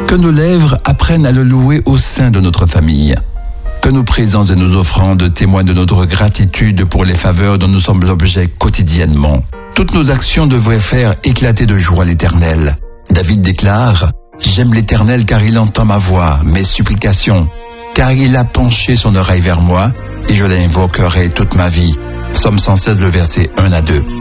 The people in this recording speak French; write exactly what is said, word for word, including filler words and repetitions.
Que nos lèvres apprennent à le louer au sein de notre famille. Que nos présents et nos offrandes témoignent de notre gratitude pour les faveurs dont nous sommes l'objet quotidiennement. Toutes nos actions devraient faire éclater de joie l'Éternel. David déclare « J'aime l'Éternel car il entend ma voix, mes supplications, car il a penché son oreille vers moi et je l'invoquerai toute ma vie. » Psaume cent seize, le verset un à deux.